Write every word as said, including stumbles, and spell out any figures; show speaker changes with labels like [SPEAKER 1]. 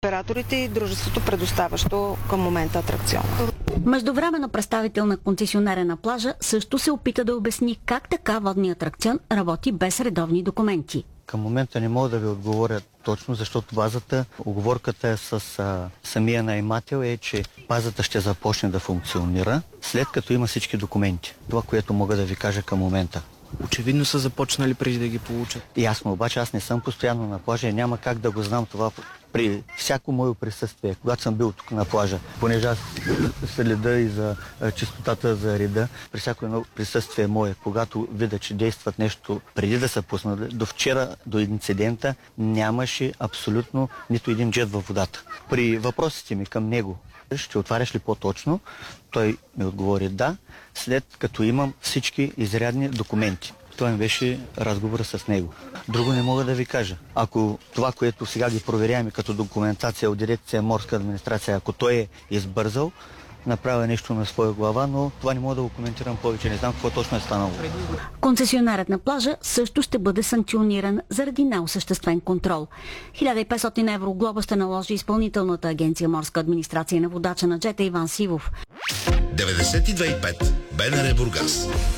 [SPEAKER 1] туроператорите и дружеството, предоставящо към момента атракцион.
[SPEAKER 2] Междувременно представител на концесионера на плажа също се опита да обясни как така водният атракцион работи без редовни документи.
[SPEAKER 3] Към момента не мога да ви отговоря точно, защото базата, уговорката е с а, самия наемател е, че базата ще започне да функционира след като има всички документи. Това, което мога да ви кажа към момента.
[SPEAKER 4] Очевидно са започнали преди да ги получат.
[SPEAKER 3] Ясно, обаче аз не съм постоянно на плажа и няма как да го знам това при всяко мое присъствие, когато съм бил тук на плажа, понеже аз следа и за чистотата, за реда, при всяко едно присъствие мое, когато видя, че действат нещо преди да са пуснали, до вчера, до инцидента, нямаше абсолютно нито един джет във водата. При въпросите ми към него, ще отваряш ли по-точно, той ми отговори да, след като имам всички изрядни документи. Това ми беше разговора с него. Друго не мога да ви кажа. Ако това, което сега ги проверяваме като документация от дирекция Морска администрация, ако той е избързал, направя нещо на своя глава, но това не мога да го коментирам повече. Не знам какво точно е станало.
[SPEAKER 2] Концесионерът на плажа също ще бъде санкциониран заради неосъществен контрол. хиляда и петстотин евро глоба ще наложи Изпълнителната агенция Морска администрация на водача на джета Иван Сивов.
[SPEAKER 5] деветдесет и две и пет БНР Бургас.